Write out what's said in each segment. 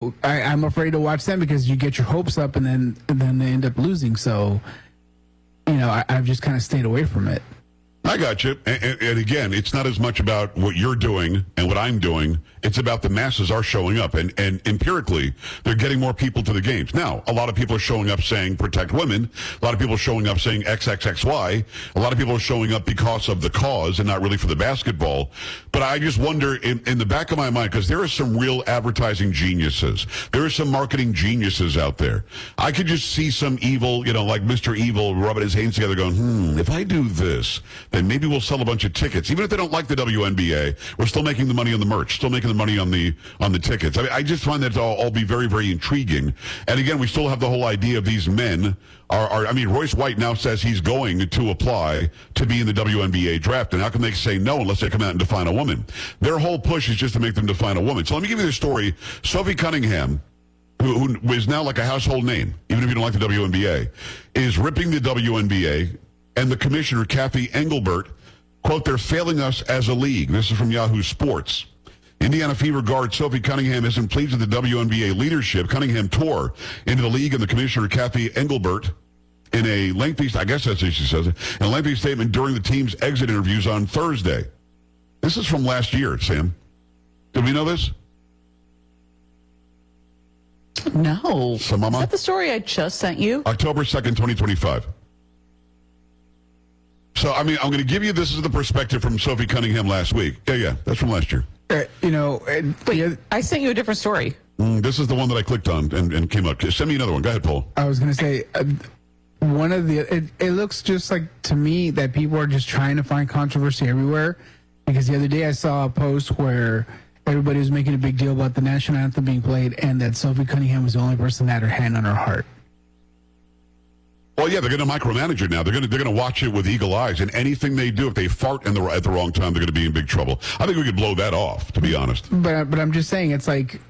I'm afraid to watch them because you get your hopes up and then they end up losing. So, I've just kind of stayed away from it. I got you. And again, it's not as much about what you're doing and what I'm doing. It's about the masses are showing up. And empirically, they're getting more people to the games. Now, a lot of people are showing up saying protect women. A lot of people are showing up saying XXXY. A lot of people are showing up because of the cause and not really for the basketball. But I just wonder, in the back of my mind, because there are some real advertising geniuses. There are some marketing geniuses out there. I could just see some evil, like Mr. Evil rubbing his hands together going, if I do this, then maybe we'll sell a bunch of tickets. Even if they don't like the WNBA, we're still making the money on the merch, still making the money on the tickets. I mean, I just find that to all be very, very intriguing. And again, we still have the whole idea of these men Royce White now says he's going to apply to be in the WNBA draft. And how can they say no unless they come out and define a woman? Their whole push is just to make them define a woman. So let me give you the story. Sophie Cunningham, who is now like a household name, even if you don't like the WNBA, is ripping the WNBA. And the commissioner, Kathy Engelbert, quote, they're failing us as a league. This is from Yahoo Sports. Indiana Fever guard Sophie Cunningham isn't pleased with the WNBA leadership. Cunningham tore into the league and the commissioner, Kathy Engelbert, in a lengthy, I guess that's what she says, in a lengthy statement during the team's exit interviews on Thursday. This is from last year, Sam. Did we know this? No. So, Mama? Is that the story I just sent you? October 2nd, 2025. So, I'm going to give you, this is the perspective from Sophie Cunningham last week. Yeah, that's from last year. Wait, I sent you a different story. This is the one that I clicked on and came up. Send me another one. Go ahead, Paul. I was going to say, it looks just like, to me, that people are just trying to find controversy everywhere. Because the other day I saw a post where everybody was making a big deal about the national anthem being played and that Sophie Cunningham was the only person that had her hand on her heart. Well, yeah, they're going to micromanage it now. They're going to watch it with eagle eyes, and anything they do, if they fart at the wrong time, they're going to be in big trouble. I think we could blow that off, to be honest. But I'm just saying, it's like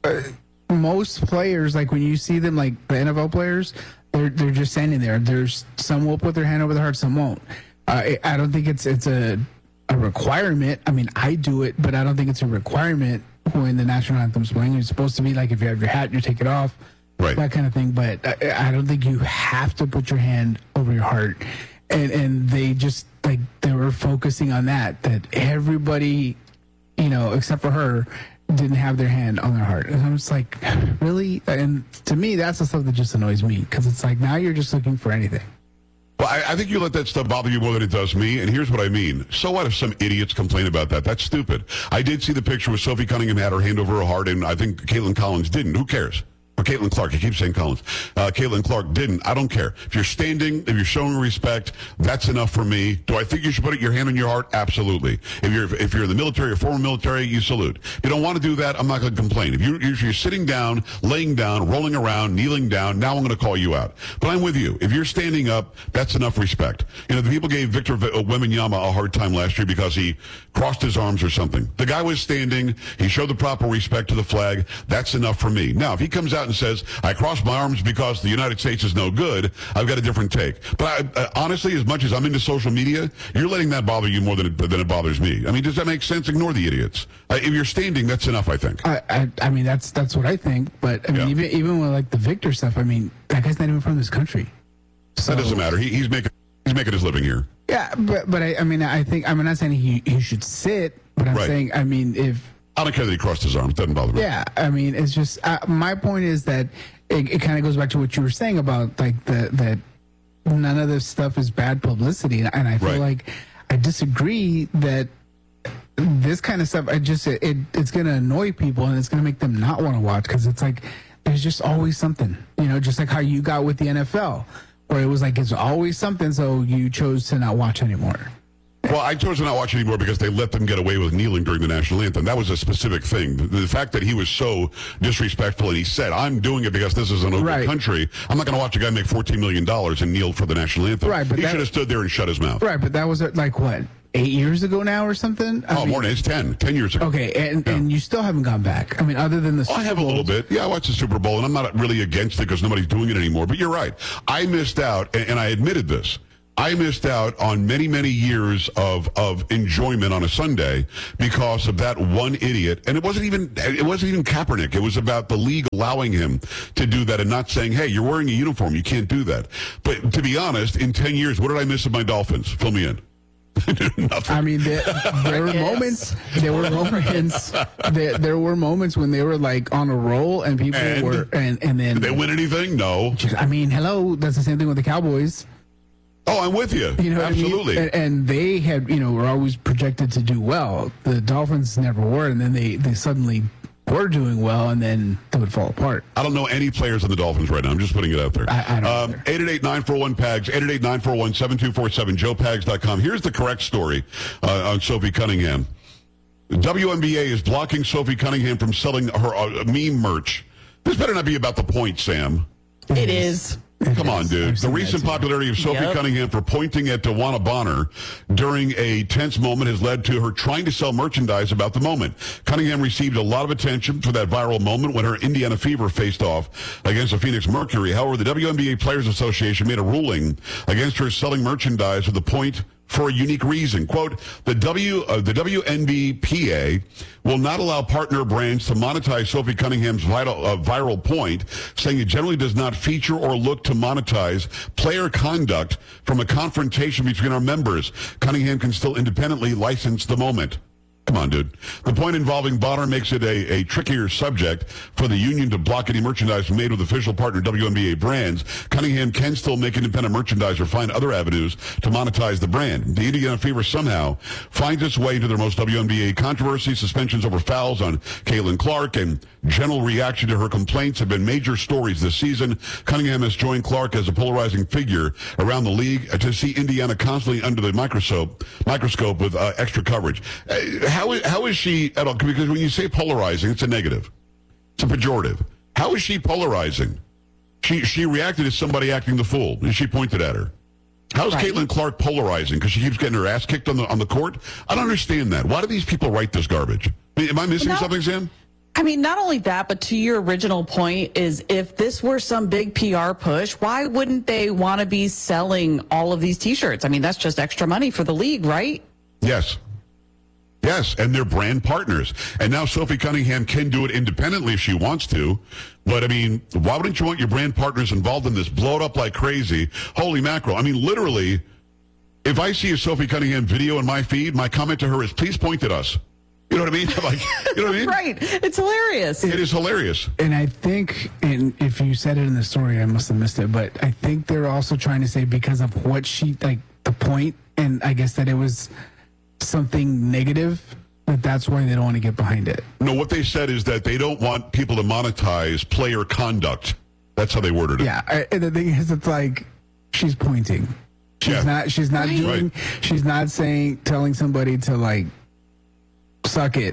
most players, like when you see them, like the NFL players, they're just standing there. There's some will put their hand over their heart, some won't. I don't think it's a requirement. I mean, I do it, but I don't think it's a requirement when the national anthem's playing. It's supposed to be like if you have your hat, you take it off. Right. That kind of thing, but I don't think you have to put your hand over your heart. And they just, like, they were focusing on that everybody, except for her, didn't have their hand on their heart. And I'm just like, really? And to me, that's the stuff that just annoys me, because it's like, now you're just looking for anything. Well, I think you let that stuff bother you more than it does me, and here's what I mean. So what if some idiots complain about that? That's stupid. I did see the picture where Sophie Cunningham had her hand over her heart, and I think Caitlin Collins didn't. Who cares? Or Caitlin Clark. I keep saying Collins. Caitlin Clark didn't. I don't care. If you're standing, if you're showing respect, that's enough for me. Do I think you should put your hand on your heart? Absolutely. If you're in the military or former military, you salute. If you don't want to do that, I'm not going to complain. If you're sitting down, laying down, rolling around, kneeling down, now I'm going to call you out. But I'm with you. If you're standing up, that's enough respect. The people gave Victor Wembanyama a hard time last year because he crossed his arms or something. The guy was standing. He showed the proper respect to the flag. That's enough for me. Now, if he comes out and says, I crossed my arms because the United States is no good, I've got a different take. But honestly, as much as I'm into social media, you're letting that bother you more than it bothers me. I mean, does that make sense? Ignore the idiots. If you're standing, that's enough, I think. I mean, that's what I think. But I mean, even with like the Victor stuff, I mean, that guy's not even from this country. So, that doesn't matter. He's making his living here. Yeah, but I think I'm not saying he should sit, but I'm saying, I mean, if I don't care that he crossed his arms. Doesn't bother me. Yeah, I mean, it's just my point is that it kind of goes back to what you were saying about like that none of this stuff is bad publicity, and I feel like I disagree that this kind of stuff. It's going to annoy people and it's going to make them not want to watch because it's like there's just always something, just like how you got with the NFL, where it was like it's always something, so you chose to not watch anymore. Well, I chose to not watch anymore because they let them get away with kneeling during the national anthem. That was a specific thing. The fact that he was so disrespectful and he said, I'm doing it because this is an open country. I'm not going to watch a guy make $14 million and kneel for the national anthem. Right, but he should have stood there and shut his mouth. Right, but that was like, what, 8 years ago now or something? I mean, more than it's 10 years ago. Okay, and you still haven't gone back. I mean, other than the Super Bowl. I have a little bit. Yeah, I watched the Super Bowl, and I'm not really against it because nobody's doing it anymore. But you're right. I missed out, and I admitted this. I missed out on many, many years of enjoyment on a Sunday because of that one idiot. And it wasn't even Kaepernick. It was about the league allowing him to do that and not saying, hey, you're wearing a uniform. You can't do that. But to be honest, in 10 years, what did I miss of my Dolphins? Fill me in. Nothing. I mean, there were moments. There were moments. There were moments when they were like on a roll, and people were, and then did they win anything? No. I mean, hello. That's the same thing with the Cowboys. Oh, I'm with you. You know, absolutely. What I mean? And they had, were always projected to do well. The Dolphins never were, and then they suddenly were doing well, and then they would fall apart. I don't know any players on the Dolphins right now. I'm just putting it out there. I don't 888-941-PAGS, 888-941-7247, joepags.com. Here's the correct story on Sophie Cunningham. The WNBA is blocking Sophie Cunningham from selling her meme merch. This better not be about the point, Sam. It is. Come on, dude. The recent popularity of Sophie Cunningham for pointing at DeWanna Bonner during a tense moment has led to her trying to sell merchandise about the moment. Cunningham received a lot of attention for that viral moment when her Indiana Fever faced off against the Phoenix Mercury. However, the WNBA Players Association made a ruling against her selling merchandise with the point for a unique reason. Quote, the WNBPA will not allow partner brands to monetize Sophie Cunningham's viral point, saying it generally does not feature or look to monetize player conduct from a confrontation between our members. Cunningham can still independently license the moment. Come on, dude. The point involving Bonner makes it a trickier subject for the union to block any merchandise made with official partner WNBA brands. Cunningham can still make independent merchandise or find other avenues to monetize the brand. The Indiana Fever somehow finds its way into their most WNBA controversy. Suspensions over fouls on Caitlin Clark and general reaction to her complaints have been major stories this season. Cunningham has joined Clark as a polarizing figure around the league to see Indiana constantly under the microscope with extra coverage. How is she at all? Because when you say polarizing, it's a negative. It's a pejorative. How is she polarizing? She reacted as somebody acting the fool, and she pointed at her. How is Caitlin Clark polarizing? Because she keeps getting her ass kicked on the court? I don't understand that. Why do these people write this garbage? Am I missing something, Sam? I mean, not only that, but to your original point is if this were some big PR push, why wouldn't they want to be selling all of these T-shirts? I mean, that's just extra money for the league, right? Yes. Yes, and they're brand partners. And now Sophie Cunningham can do it independently if she wants to. But, I mean, why wouldn't you want your brand partners involved in this? Blow it up like crazy. Holy mackerel. I mean, literally, if I see a Sophie Cunningham video in my feed, my comment to her is, please point at us. You know what I mean? Like, you know what I mean? Right. It's hilarious. It is hilarious. And I think, and if you said it in the story, I must have missed it, but I think they're also trying to say because of what she, like, the point, and I guess that it was something negative, that's why they don't want to get behind it. No, what they said is that they don't want people to monetize player conduct. That's how they worded it. Yeah, and the thing is, it's like she's pointing. She's not doing. Right. She's not telling somebody to like suck it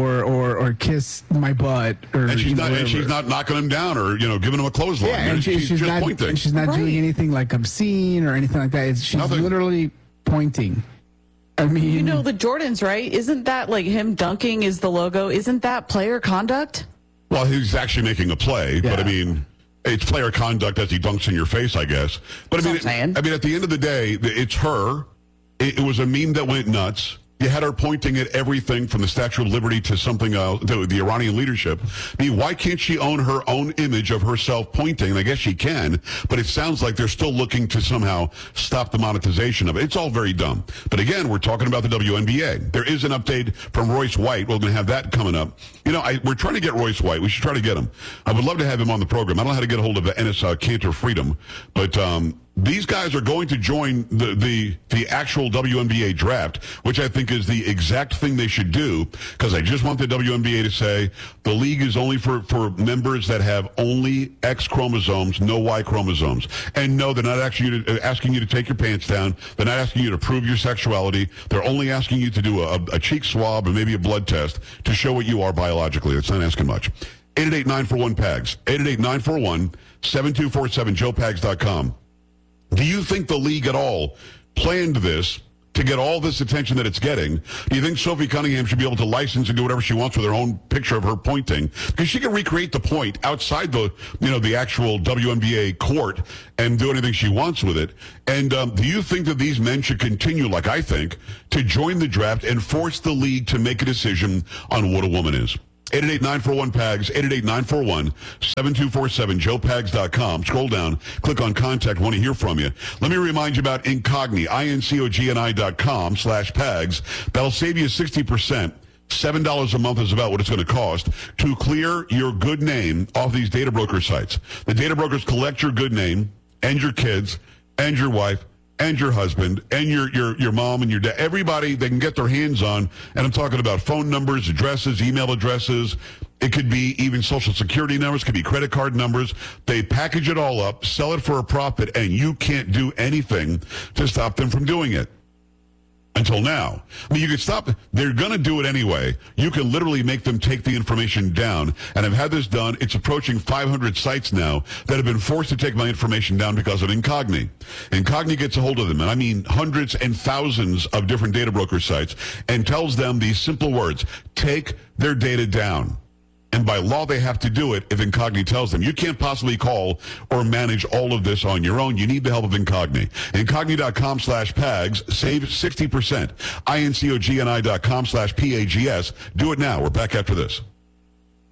or kiss my butt or. And she's not knocking him down or giving him a clothesline. Yeah, and she's just not pointing. And she's not doing anything like obscene or anything like that. She's literally pointing. I mean, the Jordans, right? Isn't that like him dunking is the logo? Isn't that player conduct? Well, he's actually making a play, but I mean, it's player conduct as he dunks in your face, I guess. But I mean, at the end of the day, it's her. It was a meme that went nuts. You had her pointing at everything from the Statue of Liberty to something else, to the Iranian leadership. I mean, why can't she own her own image of herself pointing? And I guess she can, but it sounds like they're still looking to somehow stop the monetization of it. It's all very dumb. But again, we're talking about the WNBA. There is an update from Royce White. We're going to have that coming up. We're trying to get Royce White. We should try to get him. I would love to have him on the program. I don't know how to get a hold of Ennis Cantor Freedom, but these guys are going to join the actual WNBA draft, which I think is the exact thing they should do, because I just want the WNBA to say the league is only for members that have only X chromosomes, no Y chromosomes. And no, they're not asking you to take your pants down. They're not asking you to prove your sexuality. They're only asking you to do a cheek swab and maybe a blood test to show what you are biologically. That's not asking much. 888-941-PAGS, 888-941-7247, joepags.com. Do you think the league at all planned this to get all this attention that it's getting? Do you think Sophie Cunningham should be able to license and do whatever she wants with her own picture of her pointing? Because she can recreate the point outside the actual WNBA court and do anything she wants with it. And do you think that these men should continue, like I think, to join the draft and force the league to make a decision on what a woman is? 888-941-PAGS, 888-941-7247, joepags.com. Scroll down, click on contact, want to hear from you. Let me remind you about Incogni, INCOGNI.com/PAGS. That'll save you 60%. $7 a month is about what it's going to cost to clear your good name off these data broker sites. The data brokers collect your good name and your kids and your wife and your husband and your mom and your dad, everybody they can get their hands on. And I'm talking about phone numbers, addresses, email addresses. It could be even social security numbers, it could be credit card numbers. They package it all up, sell it for a profit, and you can't do anything to stop them from doing it. Until now. I mean, you can stop. They're going to do it anyway. You can literally make them take the information down. And I've had this done. It's approaching 500 sites now that have been forced to take my information down because of Incogni. Incogni gets a hold of them, and I mean hundreds and thousands of different data broker sites, and tells them these simple words: take their data down. And by law, they have to do it if Incogni tells them. You can't possibly call or manage all of this on your own. You need the help of Incogni. Incogni.com/PAGS. Save 60%. INCOGNI.com/PAGS. Do it now. We're back after this.